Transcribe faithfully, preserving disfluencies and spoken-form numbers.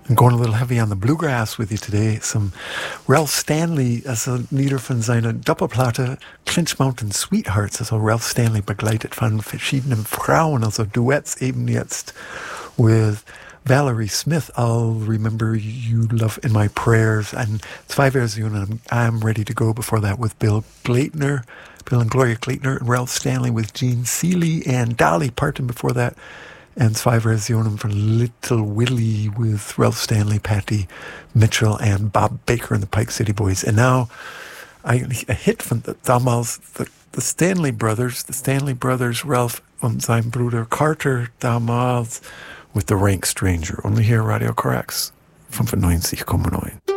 I'm going a little heavy on the bluegrass with you today. Some Ralph Stanley, also Lieder von seiner Doppelplatte Clinch Mountain Sweethearts, also Ralph Stanley begleitet von verschiedenen Frauen, also Duets eben jetzt with Valerie Smith, I'll Remember You Love in My Prayers, and zwei Versionen, I'm Ready to Go before that with Bill Gleitner, Bill and Gloria Gleitner, and Ralph Stanley with Gene Seeley and Dolly Parton before that, and zwei Versionen von Little Willie with Ralph Stanley, Patti Mitchell, and Bob Baker and the Pike City Boys. And now, eigentlich a hit von damals, the, the Stanley Brothers, the Stanley Brothers, Ralph und sein Bruder Carter damals, with The Rank Stranger. Only here, Radio Corax, fünfundneunzig Komma neun.